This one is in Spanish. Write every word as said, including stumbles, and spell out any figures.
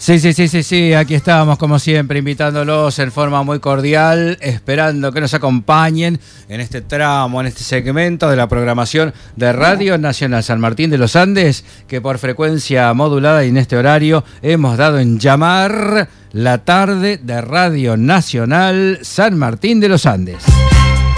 Sí, sí, sí, sí, sí, aquí estamos como siempre invitándolos en forma muy cordial, esperando que nos acompañen en este tramo, en este segmento de la programación de Radio Nacional San Martín de los Andes, que por frecuencia modulada y en este horario hemos dado en llamar la tarde de Radio Nacional San Martín de los Andes.